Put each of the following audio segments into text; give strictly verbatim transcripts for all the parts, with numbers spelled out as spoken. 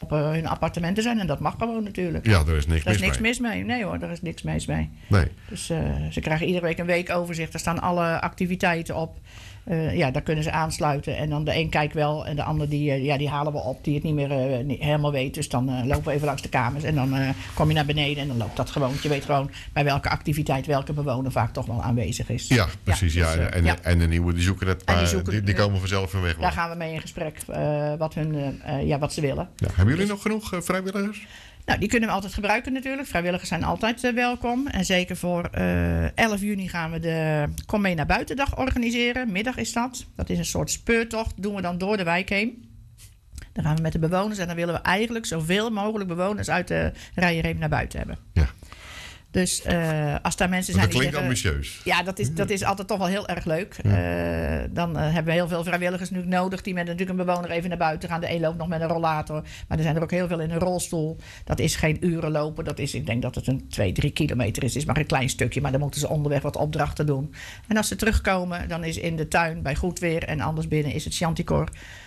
op uh, hun appartementen zijn. En dat mag gewoon natuurlijk. Ja, er is niks er is mis niks mee. mis mee. Nee hoor, er is niks mis mee. Nee. Dus uh, ze krijgen iedere week een weekoverzicht. Daar staan alle activiteiten op. Uh, ja, daar kunnen ze aansluiten. En dan de een kijkt wel en de ander die, uh, ja, die halen we op die het niet meer uh, niet helemaal weet. Dus dan uh, lopen we even langs de kamers en dan uh, kom je naar beneden en dan loopt dat gewoon. Want je weet gewoon bij welke activiteit welke bewoner vaak toch wel aanwezig is. Ja, precies. Ja, ja, dus, uh, en, ja. en de nieuwe die zoeken het, maar die, zoeken, die, die komen vanzelf van weg. Daar gaan we mee in gesprek uh, wat, hun, uh, ja, wat ze willen. Ja, hebben jullie dus, nog genoeg uh, vrijwilligers? Nou, die kunnen we altijd gebruiken natuurlijk. Vrijwilligers zijn altijd uh, welkom. En zeker voor uh, elf juni gaan we de Kom mee naar buitendag organiseren. Middag is dat. Dat is een soort speurtocht. Doen we dan door de wijk heen. Dan gaan we met de bewoners. En dan willen we eigenlijk zoveel mogelijk bewoners uit de rijenreep naar buiten hebben. Ja. Dus uh, als daar mensen zijn dat die klinkt zeggen, ambitieus. Ja, dat is, dat is altijd toch wel heel erg leuk. Ja. Uh, dan uh, hebben we heel veel vrijwilligers nu nodig. Die met natuurlijk een bewoner even naar buiten gaan. De een loopt nog met een rollator. Maar er zijn er ook heel veel in een rolstoel. Dat is geen uren lopen. Dat is, ik denk dat het een twee, drie kilometer is. Het is maar een klein stukje. Maar dan moeten ze onderweg wat opdrachten doen. En als ze terugkomen, dan is in de tuin bij goed weer. En anders binnen is het Chanticor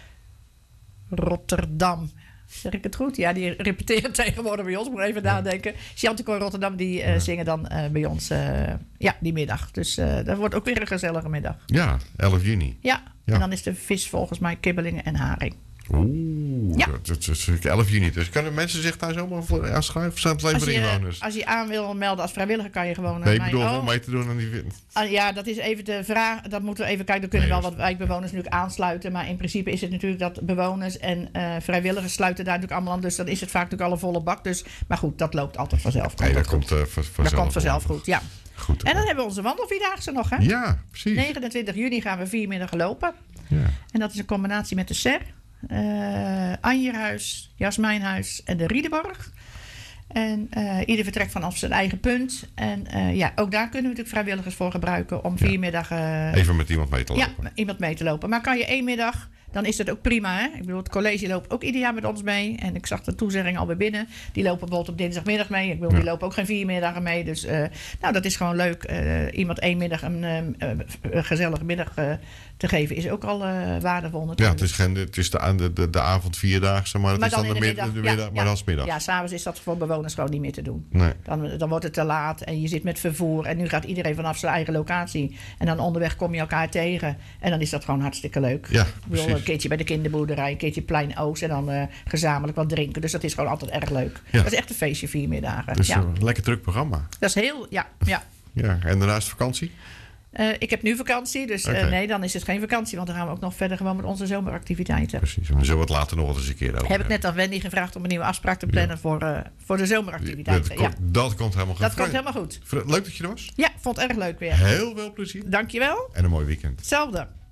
Rotterdam. Zeg ik het goed? Ja, die repeteren tegenwoordig bij ons. Moet even nadenken. Chanticor Rotterdam, die uh, ja. zingen dan uh, bij ons uh, ja, die middag. Dus uh, dat wordt ook weer een gezellige middag. Ja, elf juni. Ja, ja. En dan is de vis volgens mij kibbelingen en haring. Oeh, ja. dat, dat is elf juni. Dus kunnen mensen zich daar zomaar voor aanschrijven? Zijn het alleen voor inwoners? Als je aan wil melden als vrijwilliger, kan je gewoon... Nee, ik bedoel om mee te doen aan die... Uh, ja, dat is even de vraag. Dat moeten we even kijken. Er kunnen nee, wel wat wijkbewoners natuurlijk aansluiten. Maar in principe is het natuurlijk dat bewoners en uh, vrijwilligers sluiten daar natuurlijk allemaal aan. Dus dan is het vaak natuurlijk al een volle bak. Dus, maar goed, dat loopt altijd vanzelf. Nee, dat komt, uh, vanzelf, dat komt vanzelf goed, ja. Goed, en dan hebben we onze wandelvierdaagse nog, hè? Ja, precies. negenentwintig juni gaan we vier middagen lopen. Ja. En dat is een combinatie met de Ser, uh, Anjerhuis, Jasmijnhuis en de Riedenborg. En uh, ieder vertrekt vanaf zijn eigen punt. En uh, ja, ook daar kunnen we natuurlijk vrijwilligers voor gebruiken om vier ja. middagen... Uh, Even met iemand mee te lopen. Ja, iemand mee te lopen. Maar kan je één middag, dan is dat ook prima. Hè? Ik bedoel, het college loopt ook ieder jaar met ons mee. En ik zag de toezegging alweer binnen. Die lopen bijvoorbeeld op dinsdagmiddag mee. Ik bedoel, ja. die lopen ook geen vier middagen mee. Dus uh, nou, dat is gewoon leuk. Uh, iemand één middag een, uh, een gezellige middag uh, te geven is ook al uh, waardevol natuurlijk. Ja, het is, geen, het is de, de, de, de avond vierdaagse, maar het maar is dan, dan de, de middag, de middag ja, maar ja. dan is middag. Ja, s'avonds is dat voor bewoners gewoon niet meer te doen. Nee. Dan, dan wordt het te laat en je zit met vervoer. En nu gaat iedereen vanaf zijn eigen locatie. En dan onderweg kom je elkaar tegen. En dan is dat gewoon hartstikke leuk. Ja, ik bedoel, een keertje bij de kinderboerderij, een keertje Plein Oost. En dan uh, gezamenlijk wat drinken. Dus dat is gewoon altijd erg leuk. Ja. Dat is echt een feestje, vier middagen. Dus ja. een lekker druk programma. Dat is heel, ja. ja. Ja, en daarnaast vakantie? Uh, ik heb nu vakantie, dus okay. uh, nee, dan is het geen vakantie. Want dan gaan we ook nog verder gewoon met onze zomeractiviteiten. Precies, en dan zullen we het later nog eens een keer over. Heb ik net aan Wendy gevraagd om een nieuwe afspraak te plannen ja. voor, uh, voor de zomeractiviteiten. Dat, ja. dat komt helemaal goed. Dat komt helemaal goed. Leuk dat je er was. Ja, vond het erg leuk weer. Heel veel plezier. Dankjewel. En een mooi weekend. Hetzelfde.